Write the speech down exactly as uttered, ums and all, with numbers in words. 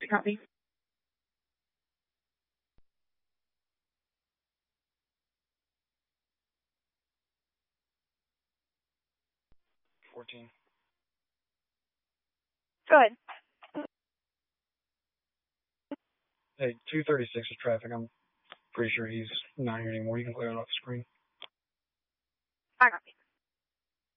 Copy. fourteen. Go ahead. Hey, two thirty-six is traffic. I'm pretty sure he's not here anymore. You can clear it off the screen. I copy.